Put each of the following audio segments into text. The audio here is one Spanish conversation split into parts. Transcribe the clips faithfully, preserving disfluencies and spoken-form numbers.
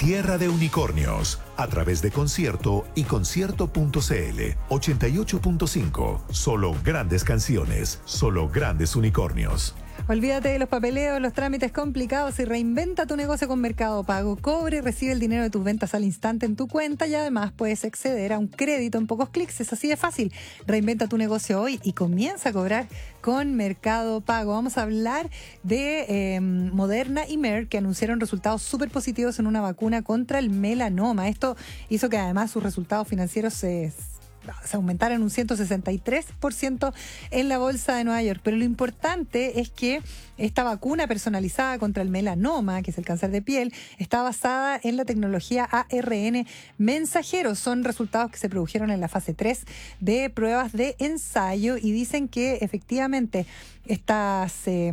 Tierra de Unicornios, a través de Concierto y concierto punto cl. ochenta y ocho punto cinco. Solo grandes canciones, solo grandes unicornios. Olvídate de los papeleos, los trámites complicados y reinventa tu negocio con Mercado Pago. Cobre y recibe el dinero de tus ventas al instante en tu cuenta y además puedes acceder a un crédito en pocos clics. Es así de fácil. Reinventa tu negocio hoy y comienza a cobrar con Mercado Pago. Vamos a hablar de eh, Moderna y Merck, que anunciaron resultados súper positivos en una vacuna contra el melanoma. Esto hizo que además sus resultados financieros se... se aumentaron un ciento sesenta y tres por ciento en la bolsa de Nueva York. Pero lo importante es que esta vacuna personalizada contra el melanoma, que es el cáncer de piel, está basada en la tecnología A R N mensajero. Son resultados que se produjeron en la fase tres de pruebas de ensayo y dicen que efectivamente estas eh,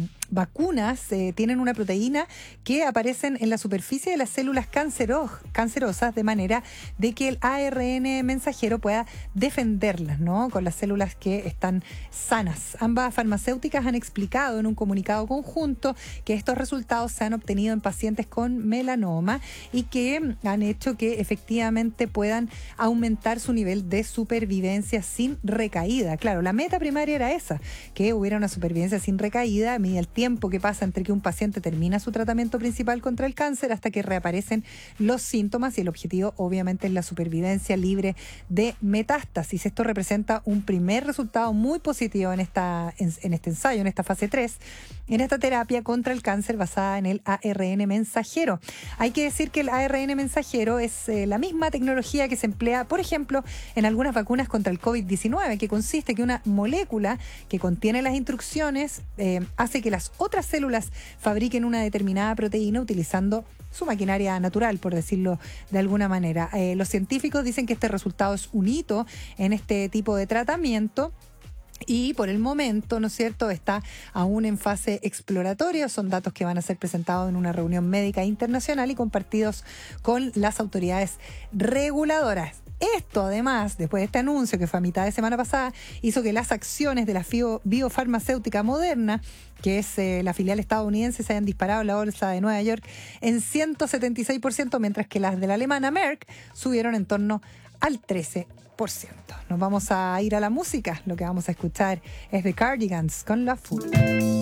vacunas eh, tienen una proteína que aparecen en la superficie de las células cancero- cancerosas de manera de que el A R N mensajero pueda defenderlas, ¿no?, con las células que están sanas. Ambas farmacéuticas han explicado en un comunicado conjunto que estos resultados se han obtenido en pacientes con melanoma y que han hecho que efectivamente puedan aumentar su nivel de supervivencia sin recaída. Claro, la meta primaria era esa, que hubiera una supervivencia sin recaída, medida el tiempo que pasa entre que un paciente termina su tratamiento principal contra el cáncer hasta que reaparecen los síntomas, y el objetivo obviamente es la supervivencia libre de metástasis. Esto representa un primer resultado muy positivo en, esta, en, en este ensayo, en esta fase tres, en esta terapia contra el cáncer basada en el A R N mensajero. Hay que decir que el A R N mensajero es eh, la misma tecnología que se emplea, por ejemplo, en algunas vacunas contra el COVID diecinueve, que consiste en que una molécula que contiene las instrucciones eh, hace que las otras células fabriquen una determinada proteína utilizando su maquinaria natural, por decirlo de alguna manera. Eh, los científicos dicen que este resultado es un hito en este tipo de tratamiento. Y por el momento, ¿no es cierto?, está aún en fase exploratoria. Son datos que van a ser presentados en una reunión médica internacional y compartidos con las autoridades reguladoras. Esto, además, después de este anuncio que fue a mitad de semana pasada, hizo que las acciones de la bio, biofarmacéutica Moderna, que es eh, la filial estadounidense, se hayan disparado en la bolsa de Nueva York en ciento setenta y seis por ciento, mientras que las de la alemana Merck subieron en torno al trece por ciento. Nos vamos a ir a la música. Lo que vamos a escuchar es The Cardigans con La Full.